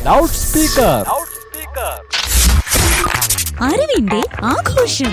Loud speaker. അറിവിന്റെ ആഘോഷം.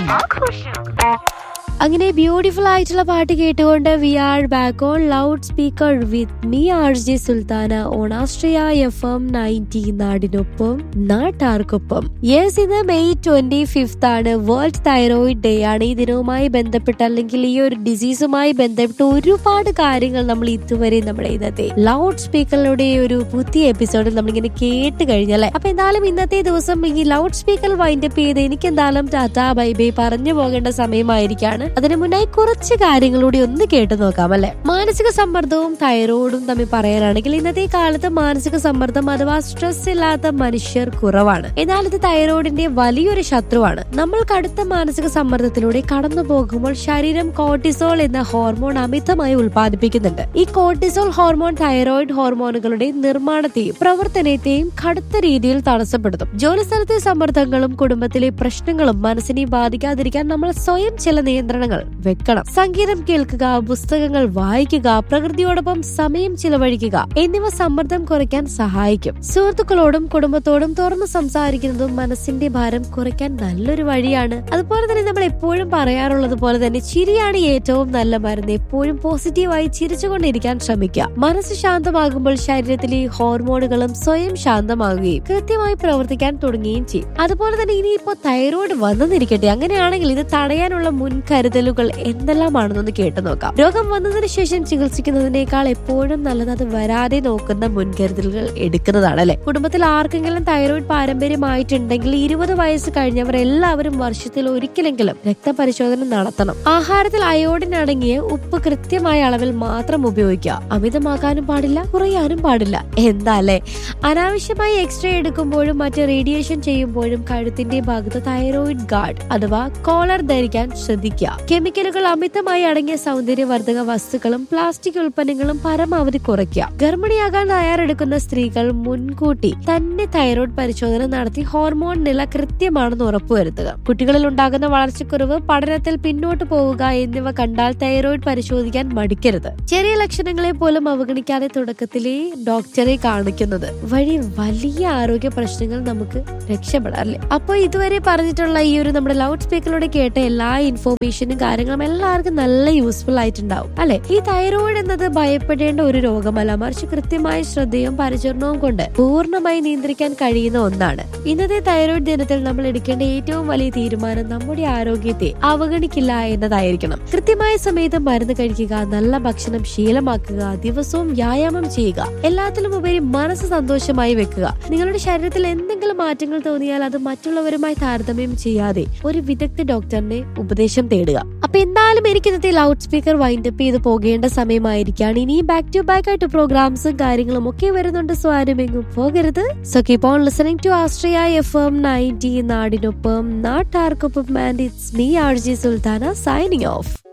അങ്ങനെ ബ്യൂട്ടിഫുൾ ആയിട്ടുള്ള പാട്ട് കേട്ടുകൊണ്ട് V are back on loud speaker with me RJ Sultana on Austria FM 90 നാടിനൊപ്പം നാട്ടാർക്കൊപ്പം. യെസ്, ഇന്ന് മെയ് 25 ആണ്. വേൾഡ് തൈറോയിഡ് ഡേ ആണ്. ഈ ദിനവുമായി ബന്ധപ്പെട്ട് അല്ലെങ്കിൽ ഈ ഒരു ഡിസീസുമായി ബന്ധപ്പെട്ട് ഒരുപാട് കാര്യങ്ങൾ നമ്മൾ ഇതുവരെ നമ്മുടെ ഇന്നത്തെ ലൗഡ് സ്പീക്കറിലൂടെ ഒരു പുതിയ എപ്പിസോഡിൽ നമ്മളിങ്ങനെ കേട്ട് കഴിഞ്ഞല്ലേ. അപ്പൊ എന്തായാലും ഇന്നത്തെ ദിവസം ഈ ലൗഡ് സ്പീക്കർ വൈൻഡപ്പ് ചെയ്ത് എനിക്ക് എന്തായാലും ടാറ്റാ ബൈ ബൈ പറഞ്ഞു പോകേണ്ട സമയമായിരിക്കാണ്. അതിനു മുന്നായി കുറച്ച് കാര്യങ്ങളൂടെ ഒന്ന് കേട്ടു നോക്കാം അല്ലെ. മാനസിക സമ്മർദ്ദവും തൈറോയിഡും തമ്മിൽ പറയാനാണെങ്കിൽ ഇന്നത്തെ കാലത്ത് മാനസിക സമ്മർദ്ദം അഥവാ സ്ട്രെസ് ഇല്ലാത്ത മനുഷ്യർ കുറവാണ്. എന്നാൽ ഇത് തൈറോയിഡിന്റെ വലിയൊരു ശത്രുവാണ്. നമ്മൾ കടുത്ത മാനസിക സമ്മർദ്ദത്തിലൂടെ കടന്നു പോകുമ്പോൾ ശരീരം കോർട്ടിസോൾ എന്ന ഹോർമോൺ അമിതമായി ഉൽപ്പാദിപ്പിക്കുന്നുണ്ട്. ഈ കോർട്ടിസോൾ ഹോർമോൺ തൈറോയിഡ് ഹോർമോണുകളുടെ നിർമ്മാണത്തെയും പ്രവർത്തനത്തെയും കടുത്ത രീതിയിൽ തടസ്സപ്പെടുത്തും. ജോലിസ്ഥലത്തെ സമ്മർദ്ദങ്ങളും കുടുംബത്തിലെ പ്രശ്നങ്ങളും മനസ്സിനെ ബാധിക്കാതിരിക്കാൻ നമ്മൾ സ്വയം ചില നിയന്ത്രണങ്ങൾ വെക്കണം. സംഗീതം കേൾക്കുക, പുസ്തകങ്ങൾ വായിക്കുക, പ്രകൃതിയോടൊപ്പം സമയം ചിലവഴിക്കുക എന്നിവ സമ്മർദ്ദം കുറയ്ക്കാൻ സഹായിക്കും. സുഹൃത്തുക്കളോടും കുടുംബത്തോടും തുറന്ന് സംസാരിക്കുന്നതും മനസ്സിന്റെ ഭാരം കുറയ്ക്കാൻ നല്ലൊരു വഴിയാണ്. അതുപോലെ തന്നെ നമ്മൾ എപ്പോഴും പറയാറുള്ളത് പോലെ തന്നെ ചിരിയാണ് ഏറ്റവും നല്ല മരുന്ന്. എപ്പോഴും പോസിറ്റീവായി ചിരിച്ചുകൊണ്ടിരിക്കാൻ ശ്രമിക്കുക. മനസ്സ് ശാന്തമാകുമ്പോൾ ശരീരത്തിലെ ഹോർമോണുകളും സ്വയം ശാന്തമാകുകയും കൃത്യമായി പ്രവർത്തിക്കാൻ തുടങ്ങുകയും ചെയ്യും. അതുപോലെ തന്നെ ഇനിയിപ്പോ തൈറോയിഡ് വന്നെന്നിരിക്കട്ടെ, അങ്ങനെയാണെങ്കിൽ ഇത് തടയാനുള്ള മുൻകരുതലുകൾ എന്തെല്ലാമാണെന്നൊന്ന് കേട്ടു നോക്കാം. രോഗം വന്നതിന് ശേഷം ചികിത്സിക്കുന്നതിനേക്കാൾ എപ്പോഴും നല്ലത് അത് വരാതെ നോക്കുന്ന മുൻകരുതലുകൾ എടുക്കുന്നതാണ് അല്ലെ. കുടുംബത്തിൽ ആർക്കെങ്കിലും തൈറോയിഡ് പാരമ്പര്യമായിട്ടുണ്ടെങ്കിൽ 20 വയസ്സ് കഴിഞ്ഞവർ എല്ലാവരും വർഷത്തിൽ ഒരിക്കലെങ്കിലും രക്തപരിശോധന നടത്തണം. ആഹാരത്തിൽ അയോഡിൻ അടങ്ങിയ ഉപ്പ് കൃത്യമായ അളവിൽ മാത്രം ഉപയോഗിക്കുക. അമിതമാക്കാനും പാടില്ല, കുറയാനും പാടില്ല. എന്താ അല്ലെ. അനാവശ്യമായി എക്സ്റേ എടുക്കുമ്പോഴും മറ്റ് റേഡിയേഷൻ ചെയ്യുമ്പോഴും കഴുത്തിന്റെ ഭാഗത്ത് തൈറോയിഡ് ഗാർഡ് അഥവാ കോളർ ധരിക്കാൻ ശ്രദ്ധിക്കുക. കെമിക്കലുകൾ അമിതമായി അടങ്ങിയ സൗന്ദര്യവർദ്ധക വസ്തുക്കളും പ്ലാസ്റ്റിക് ഉൽപ്പന്നങ്ങളും പരമാവധി കുറയ്ക്കുക. ഗർഭിണിയാകാൻ തയ്യാറെടുക്കുന്ന സ്ത്രീകൾ മുൻകൂട്ടി തന്നെ തൈറോയിഡ് പരിശോധന നടത്തി ഹോർമോൺ നില കൃത്യമാണെന്ന് ഉറപ്പുവരുത്തുക. കുട്ടികളിൽ ഉണ്ടാകുന്ന വളർച്ചക്കുറവ്, പഠനത്തിൽ പിന്നോട്ട് പോവുക എന്നിവ കണ്ടാൽ തൈറോയിഡ് പരിശോധിക്കാൻ മടിക്കരുത്. ചെറിയ ലക്ഷണങ്ങളെ പോലും അവഗണിക്കാതെ തുടക്കത്തിലെ ഡോക്ടറെ കാണിക്കുന്നത് വഴി വലിയ ആരോഗ്യ പ്രശ്നങ്ങൾ നമുക്ക് രക്ഷപ്പെടാം അല്ലേ. അപ്പൊ ഇതുവരെ പറഞ്ഞിട്ടുള്ള ഈ ഒരു നമ്മുടെ ലൗഡ് സ്പീക്കറിലൂടെ കേട്ട എല്ലാ ഇൻഫോർമേഷനും കാര്യങ്ങളും എല്ലാവർക്കും നല്ല യൂസ്ഫുൾ ആയിട്ടുണ്ടാവും അല്ലെ. ഈ തൈറോയിഡ് എന്നത് ഭയപ്പെടേണ്ട ഒരു രോഗമല്ല, മറിച്ച് കൃത്യമായ ശ്രദ്ധയും പരിചരണവും കൊണ്ട് പൂർണ്ണമായി നിയന്ത്രിക്കാൻ കഴിയുന്ന ഒന്നാണ്. ഇന്നത്തെ തൈറോയിഡ് ദിനത്തിൽ നമ്മൾ എടുക്കേണ്ട ഏറ്റവും വലിയ തീരുമാനം നമ്മുടെ ആരോഗ്യത്തെ അവഗണിക്കില്ല എന്നതായിരിക്കണം. കൃത്യമായ സമയത്ത് മരുന്ന് കഴിക്കുക, നല്ല ഭക്ഷണം ശീലമാക്കുക, ദിവസവും വ്യായാമം ചെയ്യുക, എല്ലാത്തിലും ഉപരി മനസ്സ് സന്തോഷമായി വെക്കുക. നിങ്ങളുടെ ശരീരത്തിൽ എന്തെങ്കിലും മാറ്റങ്ങൾ തോന്നിയാൽ അത് മറ്റുള്ളവരുമായി താരതമ്യം ചെയ്യാതെ ഒരു വിദഗ്ധ ഡോക്ടറിനെ ഉപദേശം തേടുക. അപ്പൊ എന്തായാലും എനിക്ക് ഇന്നത്തെ ലൗഡ് സ്പീക്കർ വൈൻഡപ്പ് ചെയ്ത് പോകേണ്ട സമയമായിരിക്കാണ്. ഇനി ബാക്ക് ടു ബാക്ക് ആയിട്ട് പ്രോഗ്രാംസും കാര്യങ്ങളും ഒക്കെ വരുന്നുണ്ട്. സോ ആരും എങ്ങും പോകരുത്. So keep on listening to Austria FM 90 നാടിനൊപ്പം നാട്ടാർക്കൊപ്പം. And it's me RJ Sultana signing off.